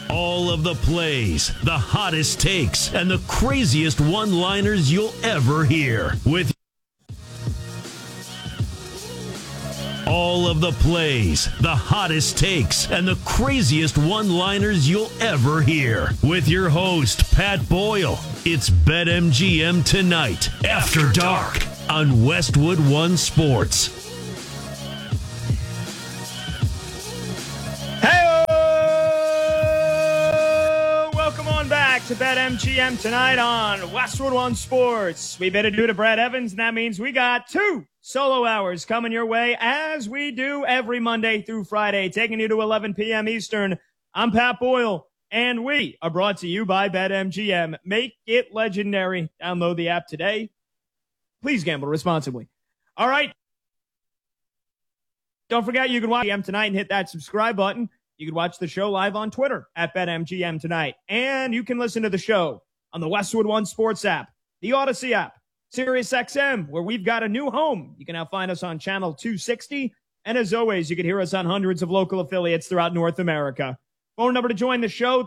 All of the plays, the hottest takes, and the craziest one-liners you'll ever hear. With all of the plays, the hottest takes, and the craziest one-liners you'll ever hear. With your host, Pat Boyle. It's BetMGM Tonight, After Dark, on Westwood One Sports. To BetMGM Tonight on Westwood One Sports. We bid adieu to Brad Evans, and that means we got 2 solo hours coming your way as we do every Monday through Friday, taking you to 11 p.m. Eastern. I'm Pat Boyle, and we are brought to you by BetMGM. Make it legendary. Download the app today. Please gamble responsibly. All right. Don't forget you can watch BetMGM Tonight and hit that subscribe button. You can watch the show live on Twitter at BetMGM Tonight. And you can listen to the show on the Westwood One Sports app, the Odyssey app, SiriusXM, where we've got a new home. You can now find us on channel 260. And as always, you can hear us on hundreds of local affiliates throughout North America. Phone number to join the show,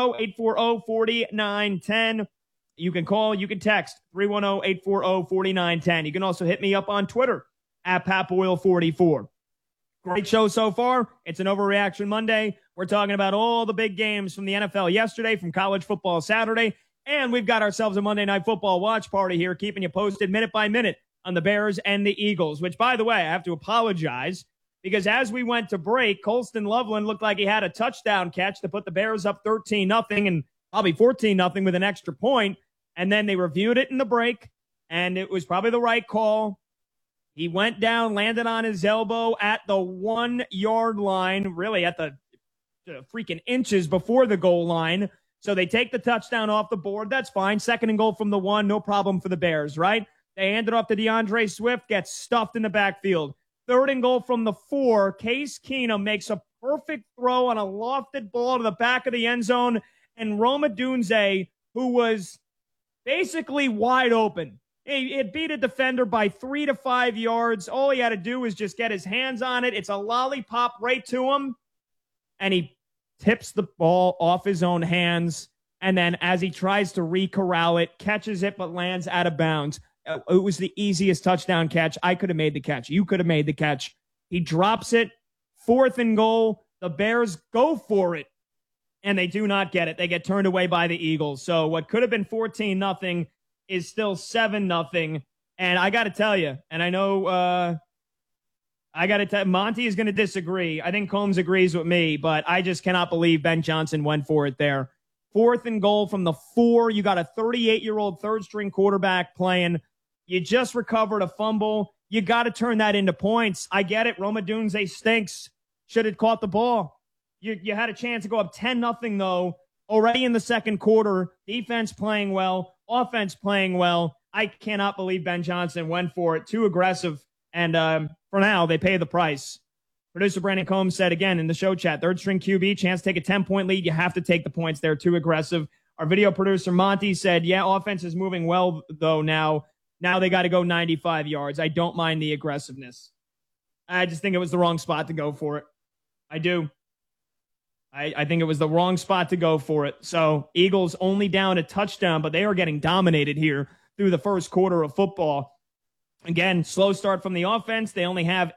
310-840-4910. You can call, you can text, 310-840-4910. You can also hit me up on Twitter at PatBoyle44. Great show so far. It's an Overreaction Monday. We're talking about all the big games from the NFL yesterday, from college football Saturday, and we've got ourselves a Monday Night Football watch party here, keeping you posted minute by minute on the Bears and the Eagles, which, by the way, I have to apologize because as we went to break, Colston Loveland looked like he had a touchdown catch to put the Bears up 13-0 and probably 14-0 with an extra point, and then they reviewed it in the break, and it was probably the right call. He went down, landed on his elbow at the 1 yard line, really at the freaking inches before the goal line. So they take the touchdown off the board. That's fine. 2nd and goal from the 1, no problem for the Bears, right? They hand it off to DeAndre Swift, gets stuffed in the backfield. 3rd and goal from the 4, Case Keenum makes a perfect throw on a lofted ball to the back of the end zone, and Rome Odunze, who was basically wide open. It beat a defender by 3 to 5 yards. All he had to do was just get his hands on it. It's a lollipop right to him. And he tips the ball off his own hands. And then as he tries to re-corral it, catches it but lands out of bounds. It was the easiest touchdown catch. I could have made the catch. You could have made the catch. He drops it. 4th and goal. The Bears go for it. And they do not get it. They get turned away by the Eagles. So what could have been 14-0 is still 7-0. And I got to tell you, and I know Monty is going to disagree. I think Combs agrees with me, but I just cannot believe Ben Johnson went for it there. 4th and goal from the 4. You got a 38-year-old third-string quarterback playing. You just recovered a fumble. You got to turn that into points. I get it. Rome Odunze stinks. Should have caught the ball. You had a chance to go up 10-0, though, already in the second quarter. Defense playing well. Offense playing well. I cannot believe Ben Johnson went for it. Too aggressive. And for now, they pay the price. Producer Brandon Combs said again in the show chat, 3rd-string QB, chance to take a 10-point lead. You have to take the points there. Too aggressive. Our video producer Monty said, yeah, offense is moving well, though, now. Now they got to go 95 yards. I don't mind the aggressiveness. I just think it was the wrong spot to go for it. I do. I think it was the wrong spot to go for it. So Eagles only down a touchdown, but they are getting dominated here through the first quarter of football. Again, slow start from the offense. They only have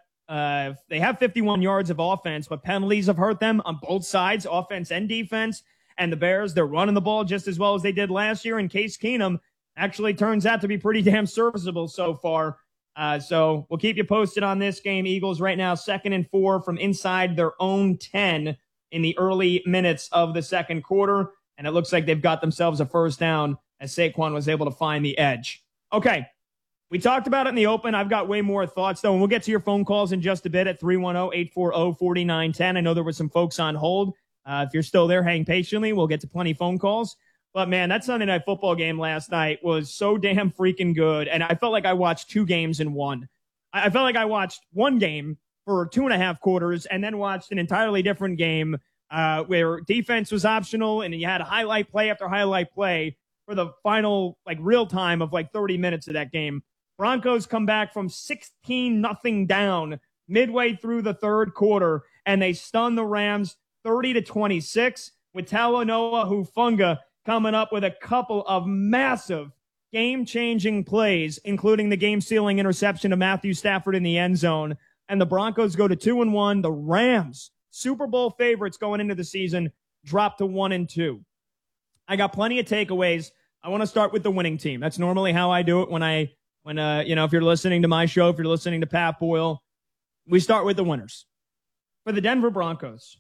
51 yards of offense, but penalties have hurt them on both sides, offense and defense. And the Bears, they're running the ball just as well as they did last year. And Case Keenum actually turns out to be pretty damn serviceable so far. So we'll keep you posted on this game. Eagles right now 2nd and 4 from inside their own 10 in the early minutes of the second quarter. And it looks like they've got themselves a first down as Saquon was able to find the edge. Okay, we talked about it in the open. I've got way more thoughts, though, and we'll get to your phone calls in just a bit at 310-840-4910. I know there were some folks on hold. If you're still there, hang patiently. We'll get to plenty of phone calls. But, man, that Sunday Night Football game last night was so damn freaking good, and I felt like I watched 2 games in one. I felt like I watched one game for 2.5 quarters and then watched an entirely different game where defense was optional and you had a highlight play after highlight play for the final, real time of 30 minutes of that game. Broncos come back from 16-0 down midway through the third quarter, and they stun the Rams 30-26. with Talanoa Hufanga coming up with a couple of massive game-changing plays, including the game-sealing interception of Matthew Stafford in the end zone. And the Broncos go to 2-1. The Rams, Super Bowl favorites going into the season, drop to 1-2. I got plenty of takeaways. I want to start with the winning team. That's normally how I do it when if you're listening to my show, if you're listening to Pat Boyle, we start with the winners. For the Denver Broncos,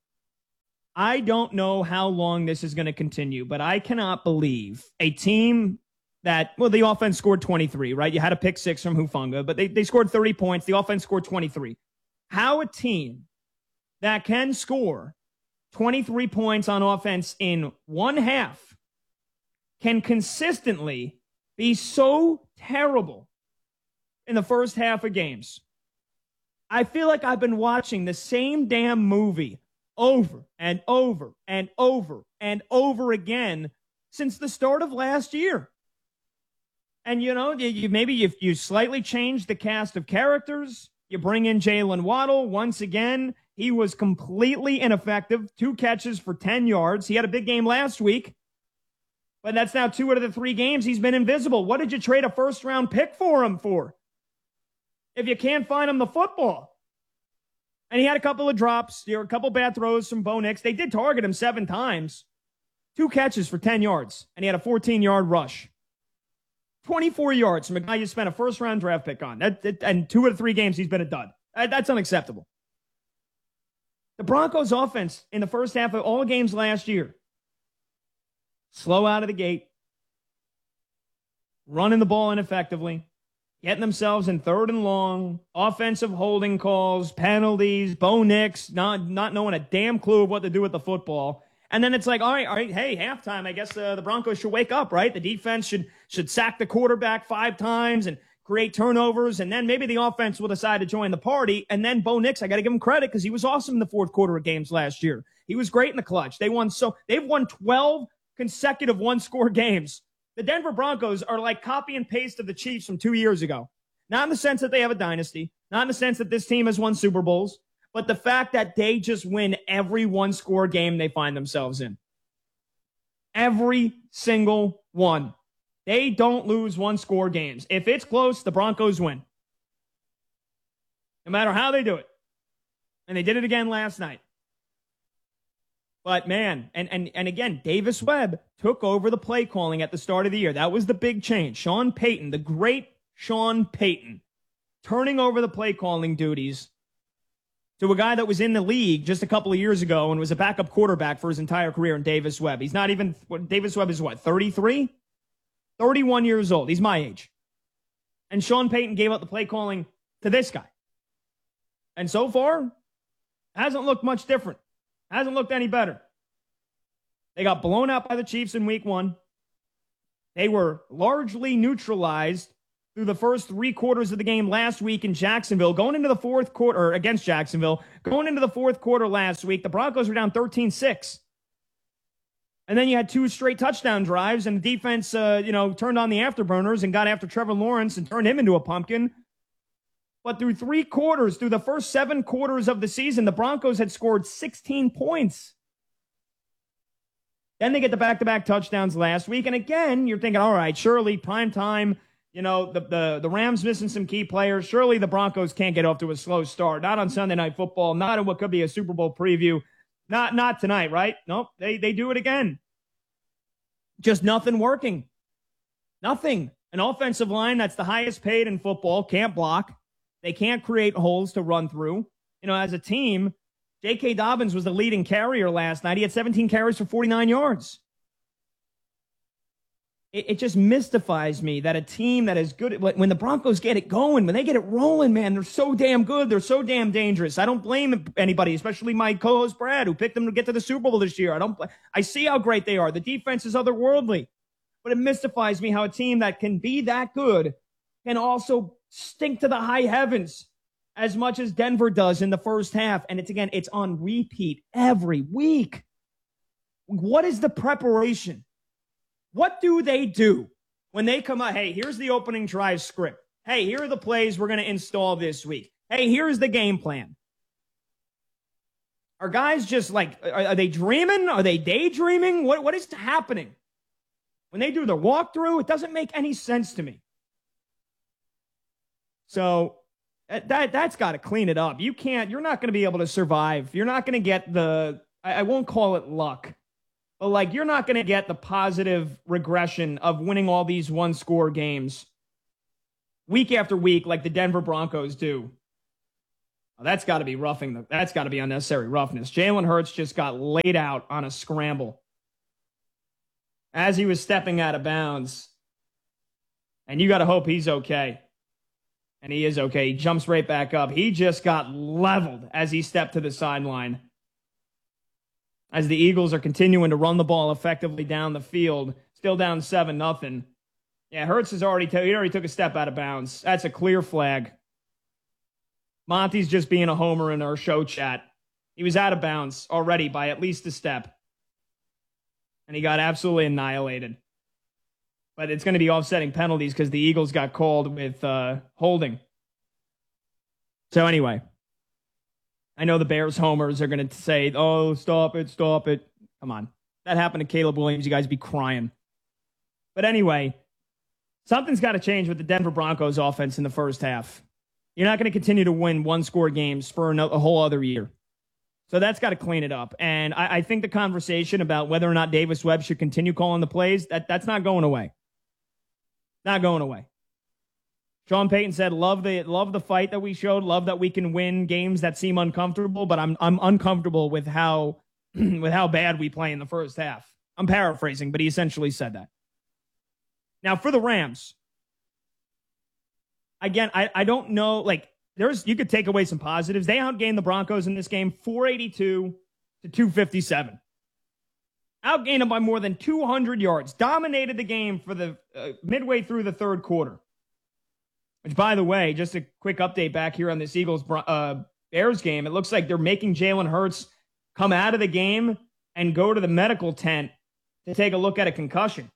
I don't know how long this is going to continue, but I cannot believe a team that, well, the offense scored 23, right? You had a pick six from Hufanga, but they scored 30 points. The offense scored 23. How a team that can score 23 points on offense in one half can consistently be so terrible in the first half of games. I feel like I've been watching the same damn movie over and over and over and over again since the start of last year. And, you slightly change the cast of characters. You bring in Jalen Waddle. Once again, he was completely ineffective. 2 catches for 10 yards. He had a big game last week, but that's now 2 out of the 3 games he's been invisible. What did you trade a first-round pick for him for if you can't find him the football? And he had a couple of drops. There were a couple bad throws from Bo Nix. They did target him 7 times. 2 catches for 10 yards, and he had a 14-yard rush. 24 yards from a guy you spent a first-round draft pick on. And 2 out of 3 games, he's been a dud. That's unacceptable. The Broncos' offense in the first half of all games last year, slow out of the gate, running the ball ineffectively, getting themselves in 3rd and long, offensive holding calls, penalties, Bo Nix not knowing a damn clue of what to do with the football. And then it's like, all right, hey, halftime, I guess the Broncos should wake up, right? The defense should sack the quarterback 5 times and create turnovers, and then maybe the offense will decide to join the party. And then Bo Nix, I got to give him credit because he was awesome in the fourth quarter of games last year. He was great in the clutch. They've won 12 consecutive one-score games. The Denver Broncos are like copy and paste of the Chiefs from 2 years ago. Not in the sense that they have a dynasty, not in the sense that this team has won Super Bowls, but the fact that they just win every one-score game they find themselves in. Every single one. They don't lose one-score games. If it's close, the Broncos win. No matter how they do it. And they did it again last night. But, man, and again, Davis Webb took over the play calling at the start of the year. That was the big change. Sean Payton, the great Sean Payton, turning over the play calling duties to a guy that was in the league just a couple of years ago and was a backup quarterback for his entire career in Davis Webb. He's not even, Davis Webb is what, 33? 31 years old. He's my age. And Sean Payton gave up the play calling to this guy. And so far, hasn't looked much different. Hasn't looked any better. They got blown out by the Chiefs in week 1. They were largely neutralized through the first 3 quarters of the game last week in Jacksonville. Going into the fourth quarter, or against Jacksonville, going into the fourth quarter last week, the Broncos were down 13-6. And then you had 2 straight touchdown drives, and the defense, turned on the afterburners and got after Trevor Lawrence and turned him into a pumpkin. But through 3 quarters, through the first 7 quarters of the season, the Broncos had scored 16 points. Then they get the back-to-back touchdowns last week. And again, you're thinking, all right, surely prime time, the Rams missing some key players. Surely the Broncos can't get off to a slow start. Not on Sunday Night Football, not in what could be a Super Bowl preview. Not tonight, right? Nope, they do it again. Just nothing working. Nothing. An offensive line that's the highest paid in football can't block. They can't create holes to run through. As a team, J.K. Dobbins was the leading carrier last night. He had 17 carries for 49 yards. It just mystifies me that a team that is good, when the Broncos get it going, when they get it rolling, man, they're so damn good. They're so damn dangerous. I don't blame anybody, especially my co-host Brad, who picked them to get to the Super Bowl this year. I see how great they are. The defense is otherworldly. But it mystifies me how a team that can be that good can also stink to the high heavens as much as Denver does in the first half. And it's on repeat every week. What is the preparation? What do they do when they come out? Hey, here's the opening drive script. Hey, here are the plays we're going to install this week. Hey, here's the game plan. Are guys just like, are they dreaming? Are they daydreaming? What is happening? When they do their walkthrough, it doesn't make any sense to me. So that's got to clean it up. You're not going to be able to survive. You're not going to get I won't call it luck, but like you're not going to get the positive regression of winning all these one-score games week after week like the Denver Broncos do. Well, that's got to be that's got to be unnecessary roughness. Jalen Hurts just got laid out on a scramble as he was stepping out of bounds. And you got to hope he's okay. And he is okay. He jumps right back up. He just got leveled as he stepped to the sideline. As the Eagles are continuing to run the ball effectively down the field, still down 7-0. Yeah, Hurts he already took a step out of bounds. That's a clear flag. Monty's just being a homer in our show chat. He was out of bounds already by at least a step. And he got absolutely annihilated. But it's going to be offsetting penalties because the Eagles got called with holding. So anyway, I know the Bears homers are going to say, oh, stop it. Come on. That happened to Caleb Williams. You guys be crying. But anyway, something's got to change with the Denver Broncos offense in the first half. You're not going to continue to win one-score games for a whole other year. So that's got to clean it up. And I think the conversation about whether or not Davis Webb should continue calling the plays, that's not going away. Not going away. Sean Payton said, love the fight that we showed, love that we can win games that seem uncomfortable, but I'm uncomfortable with how bad we play in the first half. I'm paraphrasing, but he essentially said that. Now for the Rams, again, I don't know, like you could take away some positives. They outgained the Broncos in this game 482 to 257. Outgained them by more than 200 yards. Dominated the game for the midway through the third quarter. Which, by the way, just a quick update back here on this Eagles-Bears game. It looks like they're making Jalen Hurts come out of the game and go to the medical tent to take a look at a concussion.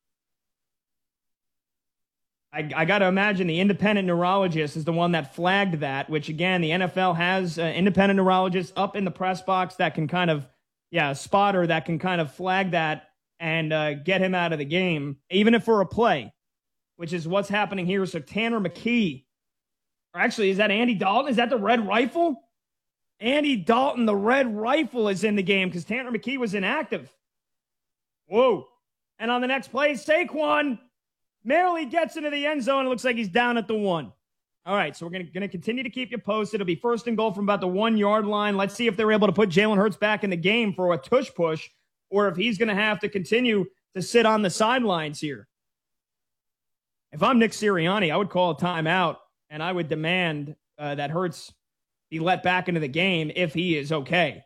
I got to imagine the independent neurologist is the one that flagged that, which, again, the NFL has independent neurologists up in the press box that can kind of, a spotter that can kind of flag that and get him out of the game, even if for a play, which is what's happening here. So Tanner McKee, or actually, is that Andy Dalton? Is that the Red Rifle? Andy Dalton, the Red Rifle, is in the game because Tanner McKee was inactive. Whoa. And on the next play, Saquon merely gets into the end zone. It looks like he's down at the 1. All right, so we're going to continue to keep you posted. It'll be first and goal from about the 1-yard line. Let's see if they're able to put Jalen Hurts back in the game for a tush push, or if he's going to have to continue to sit on the sidelines here. If I'm Nick Sirianni, I would call a timeout, and I would demand that Hurts be let back into the game if he is okay.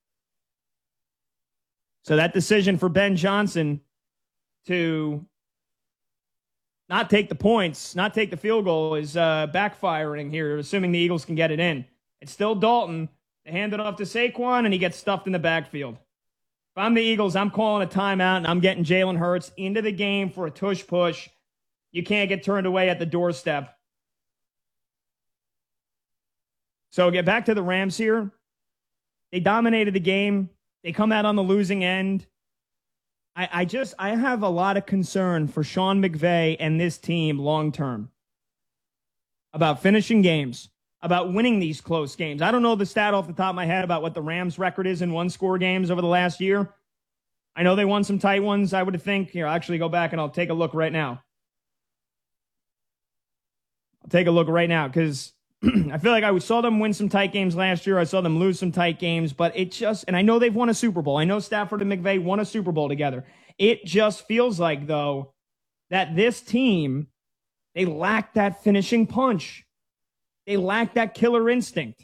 So that decision for Ben Johnson to not take the points, not take the field goal is backfiring here, assuming the Eagles can get it in. It's still Dalton. They hand it off to Saquon, and he gets stuffed in the backfield. If I'm the Eagles, I'm calling a timeout, and I'm getting Jalen Hurts into the game for a tush push. You can't get turned away at the doorstep. So get back to the Rams here. They dominated the game. They come out on the losing end. I have a lot of concern for Sean McVay and this team long term about finishing games, about winning these close games. I don't know the stat off the top of my head about what the Rams' record is in one-score games over the last year. I know they won some tight ones, I would think. Here, I'll actually go back and I'll take a look right now. Because I feel like I saw them win some tight games last year. I saw them lose some tight games, but and I know they've won a Super Bowl. I know Stafford and McVay won a Super Bowl together. It just feels like, though, that this team, they lack that finishing punch. They lack that killer instinct.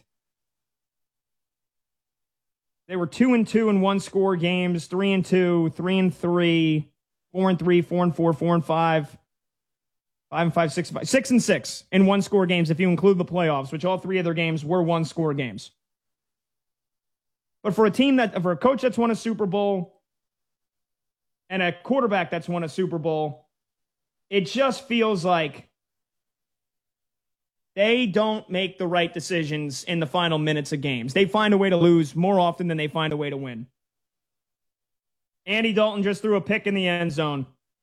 They were 2-2 in one-score games, 3-2, 3-3, 4-3, 4-4, 4-5. 5-5, 6-5, 6-6 in one-score games if you include the playoffs, which all three of their games were one-score games. But for a coach that's won a Super Bowl and a quarterback that's won a Super Bowl, it just feels like They don't make the right decisions in the final minutes of games. They find a way to lose more often than they find a way to win. Andy Dalton just threw a pick in the end zone.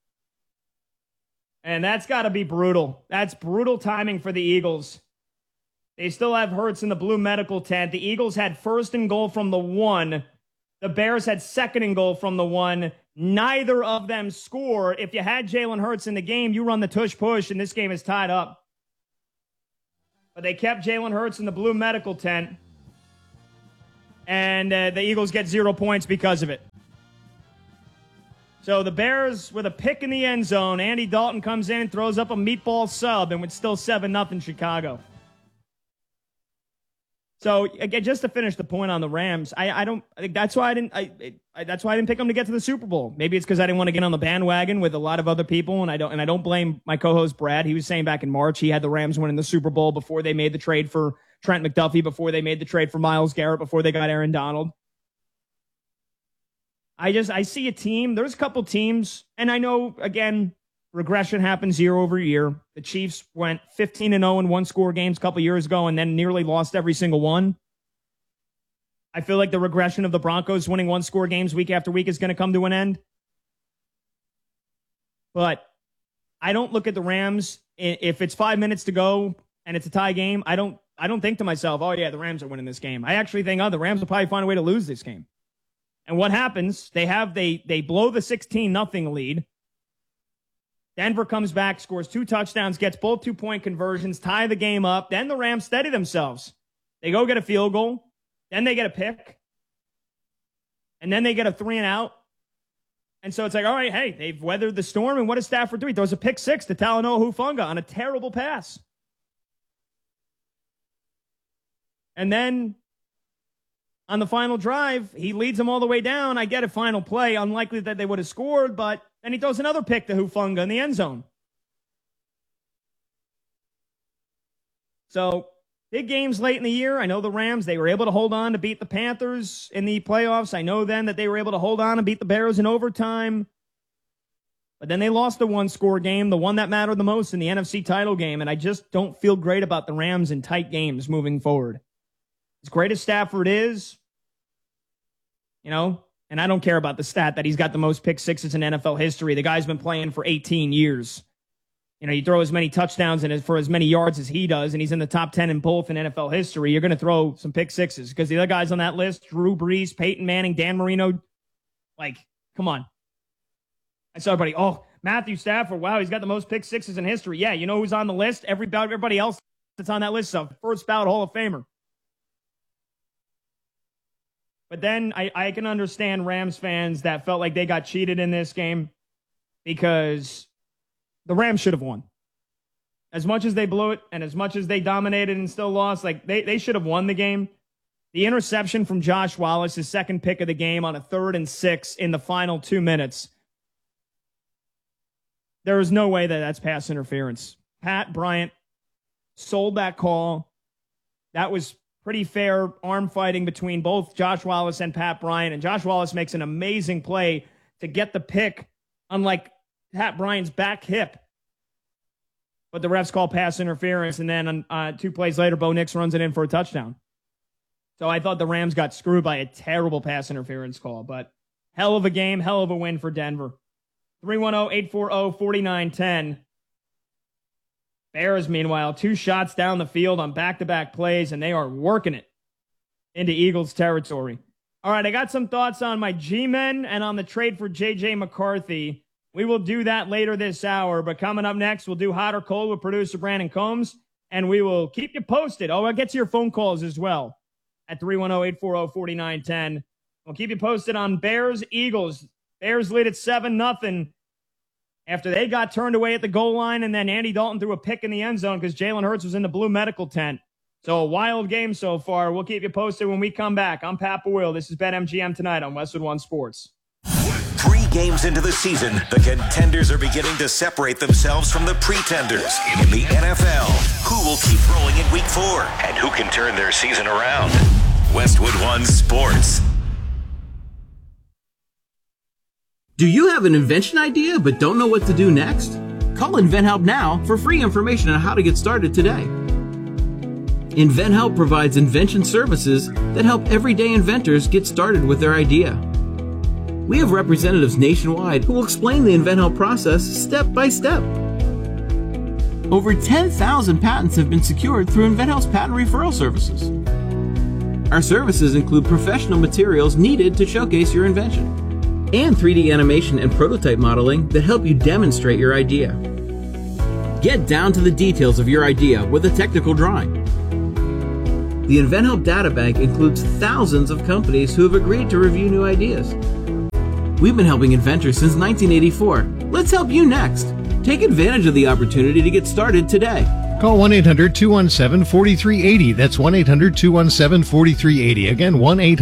And that's got to be brutal. That's brutal timing for the Eagles. They still have Hurts in the blue medical tent. The Eagles had first and goal from the 1. The Bears had second and goal from the 1. Neither of them score. If you had Jalen Hurts in the game, you run the tush-push, and this game is tied up. But they kept Jalen Hurts in the blue medical tent. And the Eagles get 0 points because of it. So the Bears with a pick in the end zone. Andy Dalton comes in, throws up a meatball sub, and it's still 7-0 Chicago. So again, just to finish the point on the Rams, that's why I didn't pick them to get to the Super Bowl. Maybe it's because I didn't want to get on the bandwagon with a lot of other people, and I don't blame my co-host Brad. He was saying back in March he had the Rams winning the Super Bowl before they made the trade for Trent McDuffie, before they made the trade for Myles Garrett, before they got Aaron Donald. I see a team. There's a couple teams, and I know, again, regression happens year over year. The Chiefs went 15-0 in one-score games a couple years ago and then nearly lost every single one. I feel like the regression of the Broncos winning one-score games week after week is going to come to an end. But I don't look at the Rams. If it's 5 minutes to go and it's a tie game, I don't think to myself, oh, yeah, the Rams are winning this game. I actually think, the Rams will probably find a way to lose this game. And what happens, they blow the 16-0 lead. Denver comes back, scores 2 touchdowns, gets both 2-point conversions, tie the game up. Then the Rams steady themselves. They go get a field goal. Then they get a pick. And then they get a 3-and-out. And so it's like, all right, hey, they've weathered the storm. And what does Stafford do? He throws a pick 6 to Talanoa Hufanga on a terrible pass. And then on the final drive, he leads them all the way down. I get a final play. Unlikely that they would have scored, but then he throws another pick to Hufanga in the end zone. So, big games late in the year. I know the Rams, they were able to hold on to beat the Panthers in the playoffs. I know then that they were able to hold on and beat the Bears in overtime. But then they lost the one-score game, the one that mattered the most in the NFC title game, and I just don't feel great about the Rams in tight games moving forward. As great as Stafford is, and I don't care about the stat that he's got the most pick sixes in NFL history. The guy's been playing for 18 years. You throw as many touchdowns and for as many yards as he does, and he's in the top 10 in both in NFL history. You're going to throw some pick sixes because the other guys on that list, Drew Brees, Peyton Manning, Dan Marino, come on. I saw everybody, Matthew Stafford, wow, he's got the most pick sixes in history. Yeah, you know who's on the list? Everybody else that's on that list is a first ballot Hall of Famer. But then I can understand Rams fans that felt like they got cheated in this game because the Rams should have won. As much as they blew it and as much as they dominated and still lost, they should have won the game. The interception from Josh Wallace, his second pick of the game on a 3rd and 6 in the final 2 minutes. There is no way that that's pass interference. Pat Bryant sold that call. That was pretty fair arm fighting between both Josh Wallace and Pat Bryant. And Josh Wallace makes an amazing play to get the pick, unlike Pat Bryant's back hip. But the refs call pass interference, and then 2 plays later, Bo Nix runs it in for a touchdown. So I thought the Rams got screwed by a terrible pass interference call. But hell of a game, hell of a win for Denver. 310-840-4910. Bears, meanwhile, 2 shots down the field on back-to-back plays, and they are working it into Eagles territory. All right, I got some thoughts on my G-Men and on the trade for J.J. McCarthy. We will do that later this hour, but coming up next, we'll do Hot or Cold with producer Brandon Combs, and we will keep you posted. I'll get to your phone calls as well at 310-840-4910. We'll keep you posted on Bears-Eagles. Bears lead at 7-0. After they got turned away at the goal line, and then Andy Dalton threw a pick in the end zone because Jalen Hurts was in the blue medical tent. So a wild game so far. We'll keep you posted when we come back. I'm Pat Boyle. This is BetMGM tonight on Westwood One Sports. 3 games into the season, the contenders are beginning to separate themselves from the pretenders. In the NFL, who will keep rolling in Week 4? And who can turn their season around? Westwood One Sports. Do you have an invention idea but don't know what to do next? Call InventHelp now for free information on how to get started today. InventHelp provides invention services that help everyday inventors get started with their idea. We have representatives nationwide who will explain the InventHelp process step by step. Over 10,000 patents have been secured through InventHelp's patent referral services. Our services include professional materials needed to showcase your invention, and 3D animation and prototype modeling that help you demonstrate your idea. Get down to the details of your idea with a technical drawing. The InventHelp Data Bank includes thousands of companies who have agreed to review new ideas. We've been helping inventors since 1984. Let's help you next. Take advantage of the opportunity to get started today. Call 1-800-217-4380. That's 1-800-217-4380. Again,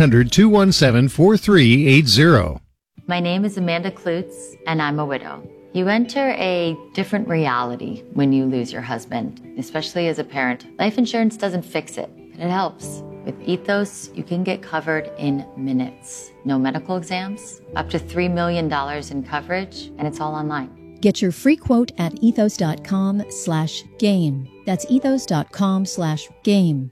1-800-217-4380. My name is Amanda Klutz, and I'm a widow. You enter a different reality when you lose your husband, especially as a parent. Life insurance doesn't fix it, but it helps. With Ethos, you can get covered in minutes. No medical exams, up to $3 million in coverage, and it's all online. Get your free quote at ethos.com/game. That's ethos.com/game.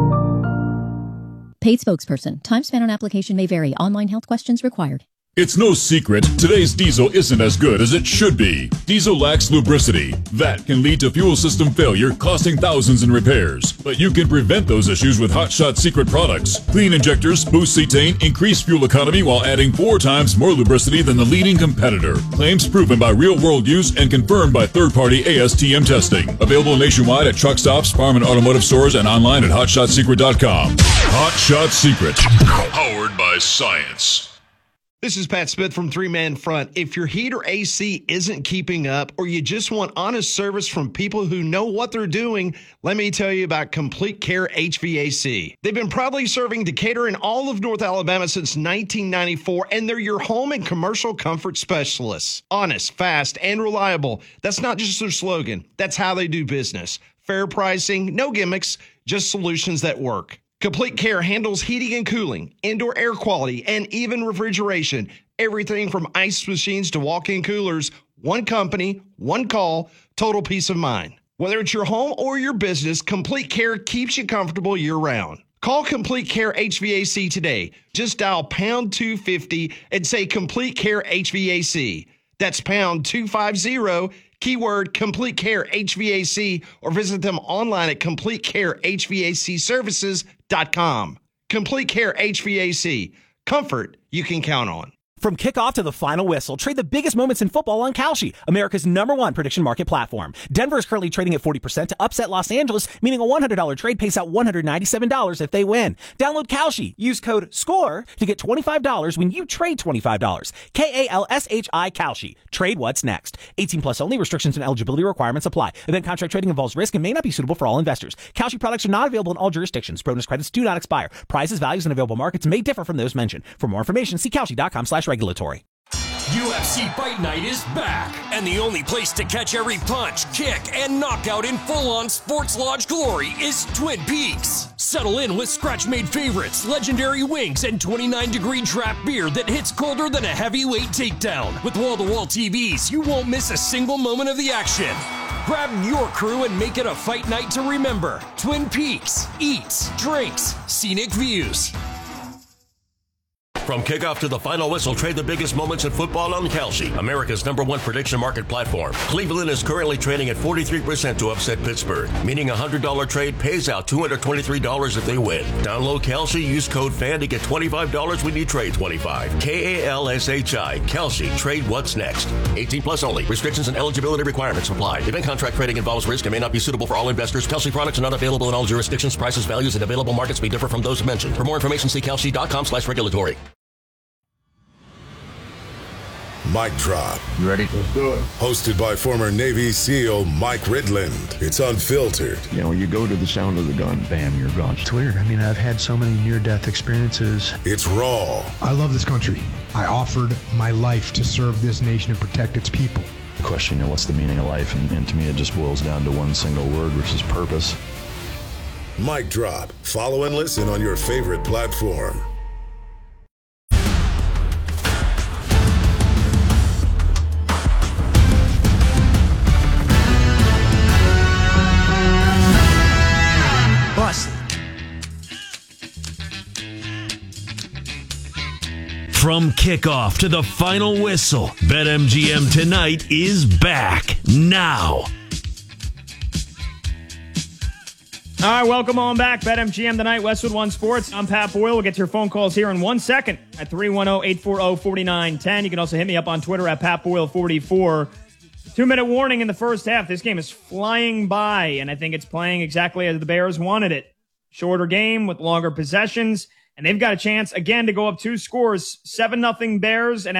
Paid spokesperson. Time spent on application may vary. Online health questions required. It's no secret, today's diesel isn't as good as it should be. Diesel lacks lubricity. That can lead to fuel system failure, costing thousands in repairs. But you can prevent those issues with Hot Shot Secret products. Clean injectors, boost cetane, increase fuel economy while adding 4 times more lubricity than the leading competitor. Claims proven by real-world use and confirmed by third-party ASTM testing. Available nationwide at truck stops, farm and automotive stores, and online at HotShotSecret.com. Hot Shot Secret. Powered by science. This is Pat Smith from Three Man Front. If your heat or AC isn't keeping up, or you just want honest service from people who know what they're doing, let me tell you about Complete Care HVAC. They've been proudly serving Decatur and all of North Alabama since 1994, and they're your home and commercial comfort specialists. Honest, fast, and reliable. That's not just their slogan. That's how they do business. Fair pricing, no gimmicks, just solutions that work. Complete Care handles heating and cooling, indoor air quality, and even refrigeration. Everything from ice machines to walk-in coolers. One company, one call, total peace of mind. Whether it's your home or your business, Complete Care keeps you comfortable year-round. Call Complete Care HVAC today. Just dial pound 250 and say Complete Care HVAC. That's pound 250, keyword Complete Care HVAC, or visit them online at CompleteCareHVACservices.com. Complete Care HVAC. Comfort you can count on. From kickoff to the final whistle, trade the biggest moments in football on Kalshi, America's #1 prediction market platform. Denver is currently trading at 40% to upset Los Angeles, meaning a $100 trade pays out $197 if they win. Download Kalshi. Use code SCORE to get $25 when you trade $25. KALSHI Kalshi. Trade what's next. 18 plus only. Restrictions and eligibility requirements apply. Event contract trading involves risk and may not be suitable for all investors. Kalshi products are not available in all jurisdictions. Bonus credits do not expire. Prices, values, and available markets may differ from those mentioned. For more information, see Kalshi.com/regulatory. UFC Fight Night is back, and the only place to catch every punch, kick, and knockout in full-on Sports Lodge glory is Twin Peaks. Settle in with scratch-made favorites, legendary wings, and 29-degree draft beer that hits colder than a heavyweight takedown. With wall-to-wall TVs, you won't miss a single moment of the action. Grab your crew and make it a fight night to remember. Twin Peaks. Eats, drinks, scenic views. From kickoff to the final whistle, trade the biggest moments in football on Kalshi, America's #1 prediction market platform. Cleveland is currently trading at 43% to upset Pittsburgh, meaning a $100 trade pays out $223 if they win. Download Kalshi, use code FAN to get $25 when you trade $25. KALSHI, Kalshi, trade what's next. 18 plus only. Restrictions and eligibility requirements apply. Event contract trading involves risk and may not be suitable for all investors. Kalshi products are not available in all jurisdictions. Prices, values, and available markets may differ from those mentioned. For more information, see Kalshi.com/regulatory. Mic Drop. You ready? Let's do it. Hosted by former Navy SEAL Mike Ridland. It's unfiltered. You know, you go to the sound of the gun, bam, you're gone. It's weird. I mean, I've had so many near-death experiences. It's raw. I love this country. I offered my life to serve this nation and protect its people. The question, you know, what's the meaning of life? And to me, it just boils down to one single word, which is purpose. Mic Drop. Follow and listen on your favorite platform. Busted. From kickoff to the final whistle, BetMGM Tonight is back now. All right, welcome on back. BetMGM Tonight, Westwood One Sports. I'm Pat Boyle. We'll get to your phone calls here in 1 second at 310-840-4910. You can also hit me up on Twitter at PatBoyle44. 2-minute warning in the first half. This game is flying by, and I think it's playing exactly as the Bears wanted it. Shorter game with longer possessions, and they've got a chance, again, to go up 2 scores, 7-0 Bears, and